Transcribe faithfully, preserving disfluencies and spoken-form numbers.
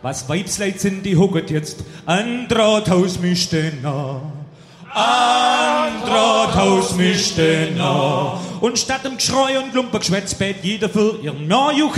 Was Weibsleid sind, die hucket jetzt an Drahthaus mischte nah. An Drahthaus mischte nah. Und statt dem Geschrei und Lumpergeschwätz bett jeder für ihren Neujuch